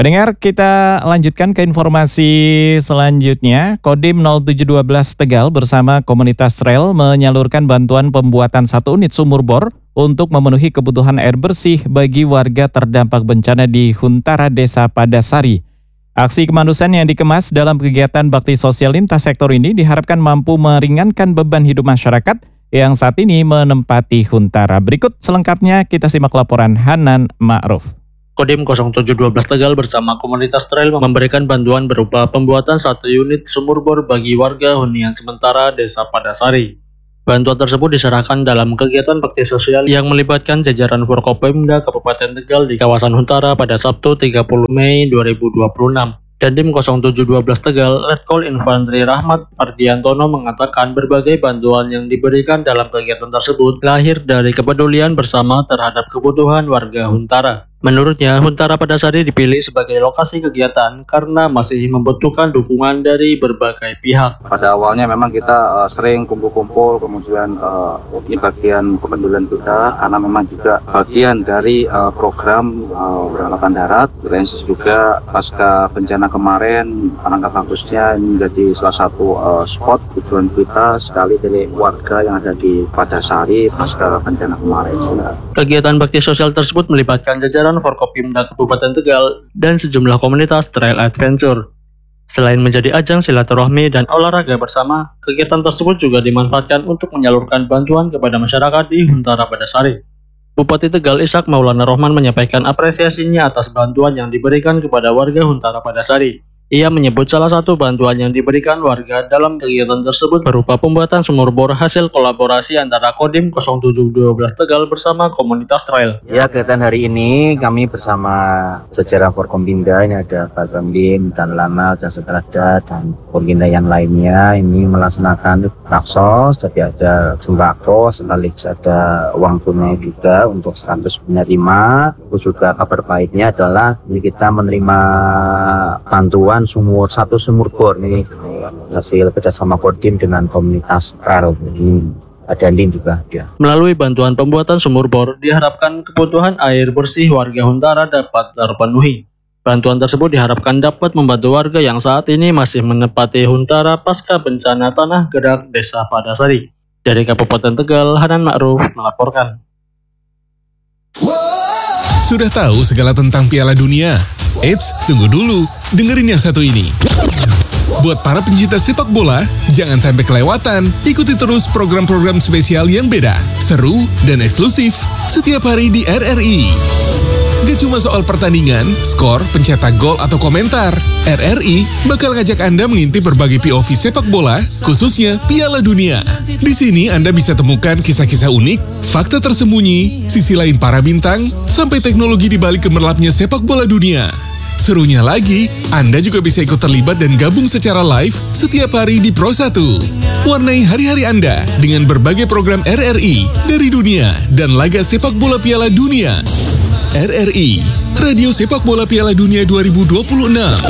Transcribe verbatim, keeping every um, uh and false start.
Pendengar, kita lanjutkan ke informasi selanjutnya. Kodim nol tujuh satu dua Tegal bersama komunitas trail menyalurkan bantuan pembuatan satu unit sumur bor untuk memenuhi kebutuhan air bersih bagi warga terdampak bencana di Huntara Desa Padasari. Aksi kemanusiaan yang dikemas dalam kegiatan bakti sosial lintas sektor ini diharapkan mampu meringankan beban hidup masyarakat yang saat ini menempati Huntara. Berikut selengkapnya kita simak laporan Hanan Ma'ruf. Kodim nol tujuh satu dua Tegal bersama komunitas trail memberikan bantuan berupa pembuatan satu unit sumur bor bagi warga hunian sementara Desa Padasari. Bantuan tersebut diserahkan dalam kegiatan bakti sosial yang melibatkan jajaran Forkopimda Kabupaten Tegal di kawasan Huntara pada Sabtu tiga puluh Mei dua ribu dua puluh enam. Dandim nol tujuh dua Tegal, Letkol Infantri Rahmat Fardiantono mengatakan berbagai bantuan yang diberikan dalam kegiatan tersebut lahir dari kepedulian bersama terhadap kebutuhan warga Huntara. Menurutnya, Huntara Padasari dipilih sebagai lokasi kegiatan karena masih membutuhkan dukungan dari berbagai pihak. Pada awalnya memang kita uh, sering kumpul-kumpul, kemudian uh, di bagian kepedulian kita, karena memang juga bagian dari uh, program uh, Angkatan Darat, dan juga pasca bencana kemarin, Angkatan Agustusnya menjadi salah satu uh, spot tujuan kita sekali dari warga yang ada di Padasari pasca bencana kemarin. Kegiatan bakti sosial tersebut melibatkan jajaran Forkopimda Kabupaten Tegal dan sejumlah komunitas trail adventure. Selain menjadi ajang silaturahmi dan olahraga bersama, kegiatan tersebut juga dimanfaatkan untuk menyalurkan bantuan kepada masyarakat di Huntara Padasari. Bupati Tegal Ishak Maulana Rohman menyampaikan apresiasinya atas bantuan yang diberikan kepada warga Huntara Padasari. Ia menyebut salah satu bantuan yang diberikan warga dalam kegiatan tersebut berupa pembuatan sumur bor hasil kolaborasi antara Kodim nol tujuh satu dua Tegal bersama komunitas trail. Ya, kegiatan hari ini kami bersama jajaran Forkompimda, ini ada Pak Zambim, dan Lana, dan Sutrada, dan Forkompimda yang lainnya ini melaksanakan raksos, jadi ada sembako, sekaligus ada uang tunai juga untuk seratus penerima. Terus juga kabar baiknya adalah ini kita menerima bantuan sumur satu sumur bor nih hasil kerjasama Kodim dengan komunitas trail. Ini ada link juga ya. Melalui bantuan pembuatan sumur bor diharapkan kebutuhan air bersih warga Huntara dapat terpenuhi. Bantuan tersebut diharapkan dapat membantu warga yang saat ini masih menempati Huntara pasca bencana tanah gerak Desa Padasari. Dari Kabupaten Tegal, Hanan Ma'ruf melaporkan. Sudah tahu segala tentang Piala Dunia? Eits, tunggu dulu, dengerin yang satu ini. Buat para pencinta sepak bola, jangan sampai kelewatan. Ikuti terus program-program spesial yang beda, seru, dan eksklusif setiap hari di R R I. Gak cuma soal pertandingan, skor, pencetak gol, atau komentar. R R I bakal ngajak Anda mengintip berbagai P O V sepak bola, khususnya Piala Dunia. Di sini Anda bisa temukan kisah-kisah unik, fakta tersembunyi, sisi lain para bintang, sampai teknologi di balik gemerlapnya sepak bola dunia. Serunya lagi, Anda juga bisa ikut terlibat dan gabung secara live setiap hari di Pro satu. Warnai hari-hari Anda dengan berbagai program R R I dari dunia dan laga sepak bola Piala Dunia. R R I, Radio Sepak Bola Piala Dunia dua ribu dua puluh enam.